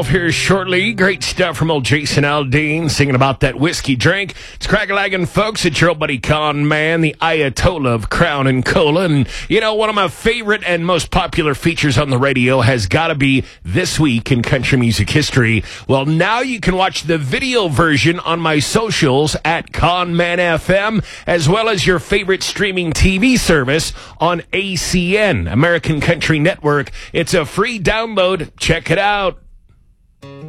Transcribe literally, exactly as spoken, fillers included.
Here shortly. Great stuff from old Jason Aldean singing about that whiskey drink. It's crack-a-lagging, folks. It's your old buddy Con Man, the Ayatollah of Crown and Cola. And, you know, one of my favorite and most popular features on the radio has got to be This Week in Country Music History. Well, now you can watch the video version on my socials at Con Man F M, as well as your favorite streaming T V service on A C N, American Country Network. It's a free download. Check it out.